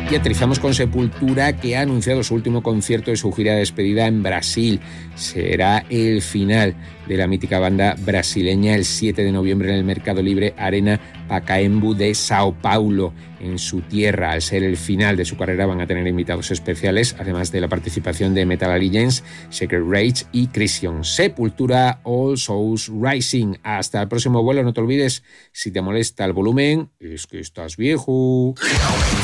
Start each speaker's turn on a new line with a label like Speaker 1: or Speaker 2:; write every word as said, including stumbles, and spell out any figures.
Speaker 1: Y aterrizamos con Sepultura, que ha anunciado su último concierto de su gira de despedida en Brasil. Será el final de la mítica banda brasileña el siete de noviembre en el Mercado Libre Arena Pacaembu de Sao Paulo, en su tierra. Al ser el final de su carrera van a tener invitados especiales, además de la participación de Metal Allegiance, Sacred Rage y Crisión. Sepultura, All Souls Rising. Hasta el próximo vuelo. No te olvides, si te molesta el volumen, es que estás viejo.